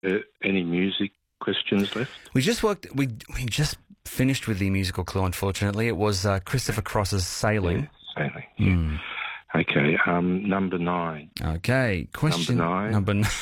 Any music questions left? We just finished with the musical clue, unfortunately. It was Christopher Cross's Sailing. Yeah, Sailing, yeah. Okay, number 9. Okay, question Number 9.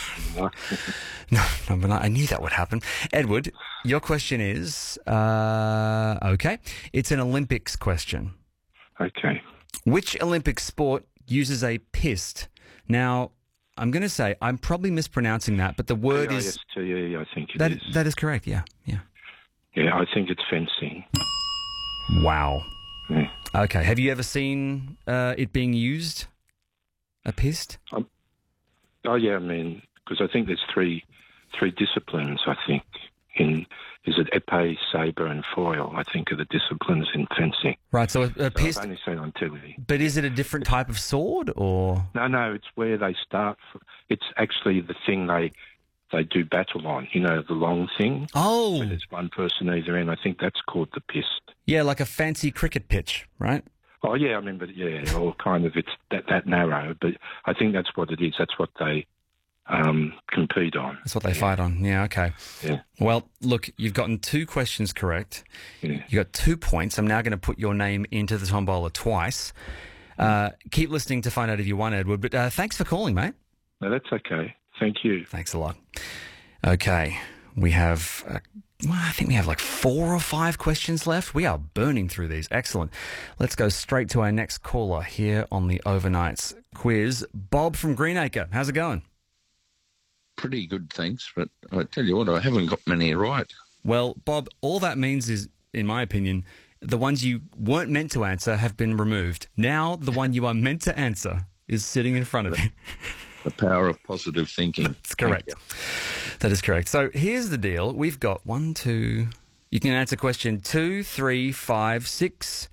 Number 9. I knew that would happen. Edward, your question is, okay, it's an Olympics question. Okay. Which Olympic sport uses a pist? Now, I'm going to say, I'm probably mispronouncing that, but the word is... AISTE, I think it is. That is correct, yeah. Yeah, I think it's fencing. Wow. Yeah. Okay, have you ever seen it being used, a pist? Oh, yeah, I mean, because I think there's three disciplines, I think, is it épée, sabre and foil, I think, are the disciplines in fencing. Right, so a pist... I've only seen on TV. But is it a different type of sword, or...? No, it's where they start. It's actually the thing they do battle on, the long thing. Oh. Where there's one person either end. I think that's called the pist. Yeah, like a fancy cricket pitch, right? Oh, yeah, I mean, but yeah, or kind of it's that narrow, but I think that's what it is. That's what they compete on. That's what they fight on. Yeah, okay. Yeah. Well, look, you've gotten 2 questions correct. Yeah. You got 2 points. I'm now going to put your name into the tombola twice. Keep listening to find out if you won, Edward, but thanks for calling, mate. No, that's okay. Thank you. Thanks a lot. Okay, we have... I think we have like 4 or 5 questions left. We are burning through these. Excellent. Let's go straight to our next caller here on the Overnights quiz. Bob from Greenacre. How's it going? Pretty good, thanks. But I tell you what, I haven't got many right. Well, Bob, all that means is, in my opinion, the ones you weren't meant to answer have been removed. Now the one you are meant to answer is sitting in front of you. The power of positive thinking. That's correct. That is correct. So here's the deal. We've got 1, 2... You can answer question 2, 3, 5, 6,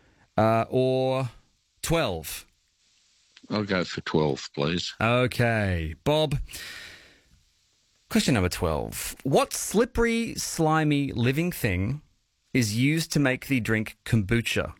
or 12. I'll go for 12, please. Okay. Bob, question number 12. What slippery, slimy, living thing is used to make the drink kombucha?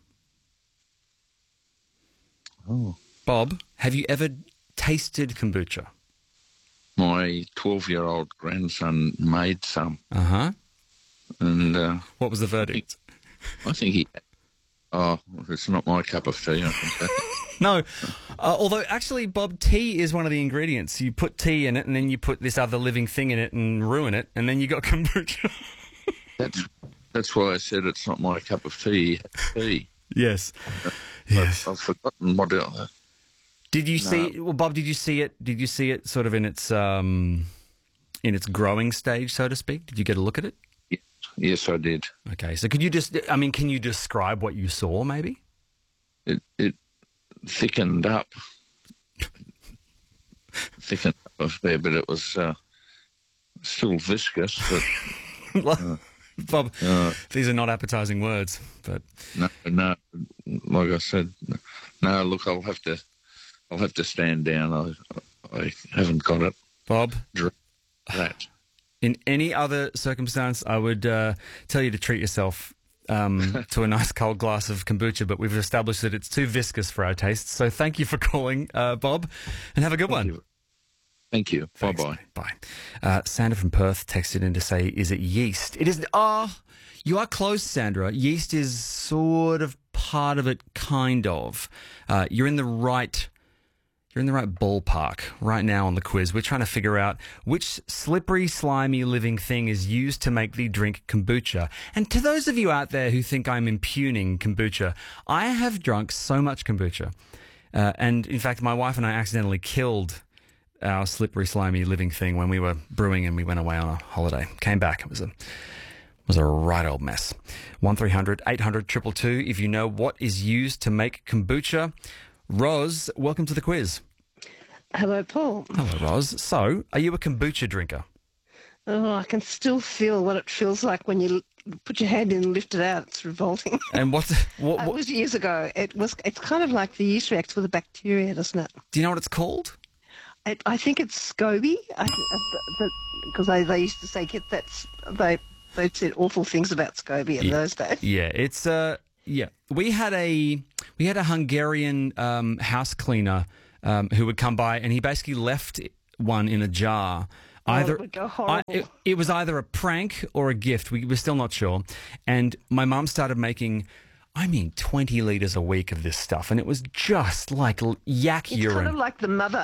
Oh. Bob, have you ever tasted kombucha? My 12-year-old grandson made some. Uh-huh. And... what was the verdict? I think he... Oh, it's not my cup of tea, I think. No. Although, actually, Bob, tea is one of the ingredients. You put tea in it, and then you put this other living thing in it and ruin it, and then you got kombucha. That's why I said it's not my cup of tea. Yes. Yes. I've forgotten what it... Did you see? Well, Bob, did you see it? Did you see it sort of in its growing stage, so to speak? Did you get a look at it? Yes, I did. Okay, so could you just? I mean, can you describe what you saw? Maybe it thickened up, a fair bit. It was still viscous, but. Bob, these are not appetizing words, but no. Like I said, no. Look, I'll have to stand down. I haven't got it. Bob, that. In any other circumstance, I would tell you to treat yourself to a nice cold glass of kombucha, but we've established that it's too viscous for our tastes. So thank you for calling, Bob, and have a good one. Thank you. Thanks. Bye-bye. Bye. Sandra from Perth texted in to say, is it yeast? It is. You are close, Sandra. Yeast is sort of part of it, kind of. You're in the right ballpark right now on the quiz. We're trying to figure out which slippery, slimy living thing is used to make the drink kombucha. And to those of you out there who think I'm impugning kombucha, I have drunk so much kombucha. And in fact, my wife and I accidentally killed our slippery, slimy living thing when we were brewing and we went away on a holiday. Came back. It was a right old mess. 1300 800 222 if you know what is used to make kombucha. Roz, welcome to the quiz. Hello, Paul. Hello, Roz. So, are you a kombucha drinker? Oh, I can still feel what it feels like when you put your hand in and lift it out. It's revolting. And what It was years ago. It's kind of like the yeast reacts with the bacteria, doesn't it? Do you know what it's called? I think it's SCOBY, because they used to say they said awful things about SCOBY in those days. Yeah, it's We had a Hungarian house cleaner who would come by, and he basically left one in a jar Either it would go horrible. it was either a prank or a gift. We're still not sure. And my mum started making, 20 litres a week of this stuff, and it was just like yak It's urine. kind of like the mother.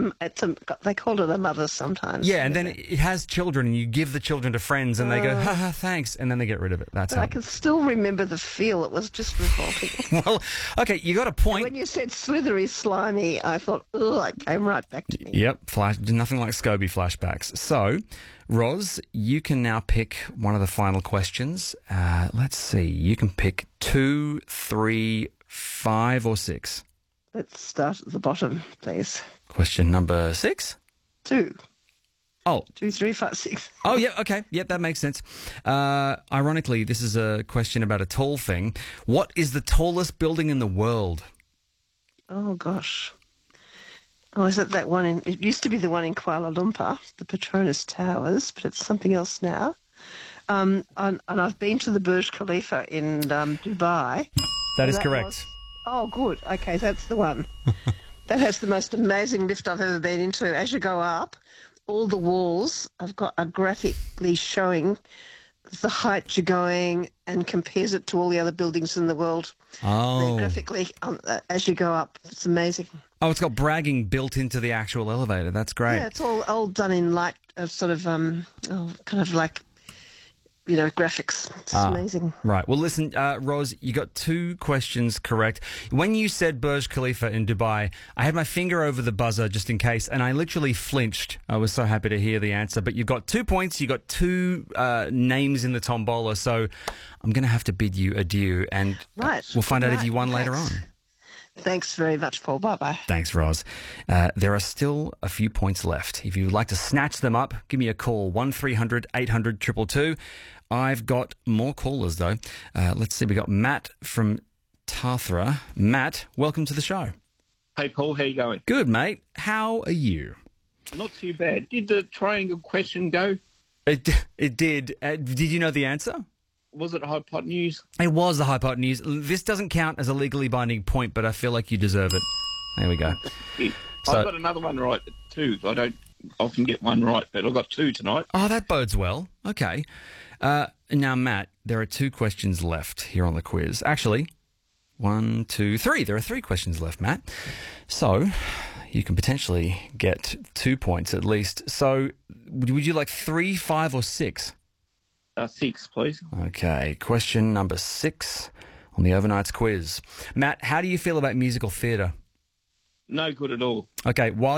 They call it a mother sometimes. Yeah, and then it has children, and you give the children to friends, and they go, ha ha, thanks, and then they get rid of it. That's But how. I can still remember the feel. It was just revolting. Well, okay, you got a point. When you said slithery, slimy, I thought, oh, it came right back to me. Yep, nothing like SCOBY flashbacks. So, Roz, you can now pick one of the final questions. Let's see. You can pick 2, 3, 5, or 6. Let's start at the bottom, please. Question number 6. 2, Oh, 2, 3, 5, 6. oh, yeah, okay. Yep, that makes sense. Ironically, this is a question about a tall thing. What is the tallest building in the world? Oh, gosh. Oh, is it that one it used to be the one in Kuala Lumpur, the Petronas Towers, but it's something else now. And I've been to the Burj Khalifa in Dubai. That is That correct. was- Oh, good. Okay, that's the one. That has the most amazing lift I've ever been into. As you go up, all the walls are graphically showing the height you're going and compares it to all the other buildings in the world. Oh. They're graphically, as you go up, it's amazing. Oh, it's got bragging built into the actual elevator. That's great. Yeah, it's all done in light, sort of, kind of like, graphics. It's amazing. Right. Well, listen, Roz, you got 2 questions correct. When you said Burj Khalifa in Dubai, I had my finger over the buzzer just in case, and I literally flinched. I was so happy to hear the answer. But you've got 2 points. You got 2 names in the tombola, so I'm going to have to bid you adieu, and Right. we'll find out if Right. you won later on. Thanks. Thanks very much, Paul. Bye-bye. Thanks, Roz. There are still a few points left. If you'd like to snatch them up, give me a call, 1300 800 222. I've got more callers, though. Let's see. We got Matt from Tathra. Matt, welcome to the show. Hey, Paul, how you going? Good, mate. How are you? Not too bad. Did the triangle question go? It did. Did you know the answer? Was it hypotenuse? It was the hypotenuse. This doesn't count as a legally binding point, but I feel like you deserve it. There we go. So- I've got another one right, too. I don't often get one right, but I've got 2 tonight. Oh, that bodes well. Okay. Now, Matt, there are 2 questions left here on the quiz. Actually, 1, 2, 3. There are 3 questions left, Matt. So you can potentially get 2 points at least. So would you like 3, 5, or 6? 6, please. Okay. Question number 6 on the Overnights quiz. Matt, how do you feel about musical theatre? No good at all. Okay, while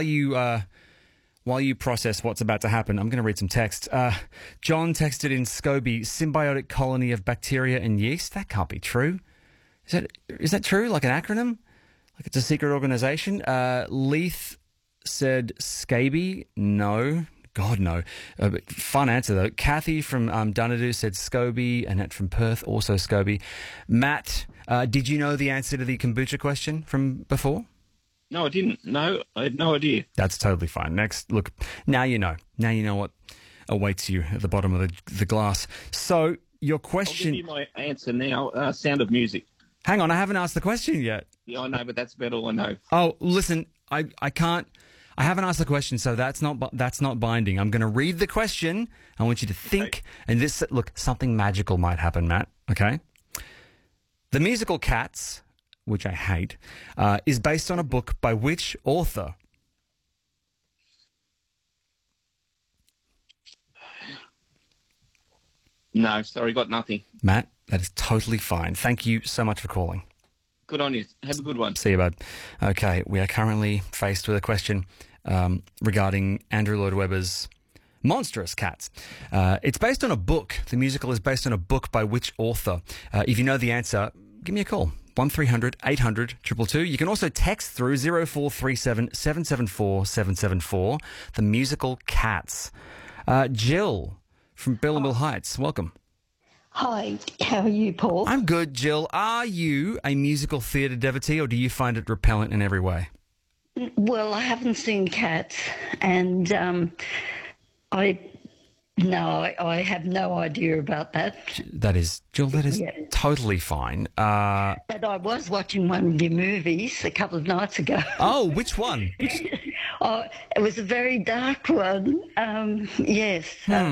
you process what's about to happen, I'm going to read some text. John texted in SCOBY, symbiotic colony of bacteria and yeast. That can't be true. Is that true? Like an acronym? Like it's a secret organization? Leith said scaby. No. God, no. Fun answer, though. Kathy from Dunedoo said SCOBY. Annette from Perth, also SCOBY. Matt, did you know the answer to the kombucha question from before? No, I didn't. No, I had no idea. That's totally fine. Next, look, now you know. Now you know what awaits you at the bottom of the glass. So your I'll question... give you my answer now. Sound of Music. Hang on, I haven't asked the question yet. Yeah, I know, but that's about all I know. Oh, listen, I can't... I haven't asked the question, so that's not binding. I'm going to read the question. I want you to think, and look, something magical might happen, Matt, okay? The musical Cats, which I hate, is based on a book by which author? No, sorry, got nothing. Matt, that is totally fine. Thank you so much for calling. Good on you. Have a good one. See you, bud. Okay, we are currently faced with a question regarding Andrew Lloyd Webber's Monstrous Cats. It's based on a book. The musical is based on a book by which author? If you know the answer, give me a call. 1300 800 222. You can also text through 0437 774 774. The musical Cats. Jill from Billabong Heights, welcome. Hi, how are you, Paul? I'm good, Jill. Are you a musical theatre devotee, or do you find it repellent in every way? Well, I haven't seen Cats, and I have no idea about that. That is, Jill, that is Yeah. totally fine. But I was watching one of your movies a couple of nights ago. Oh, which one? Oh, it was a very dark one. Yes.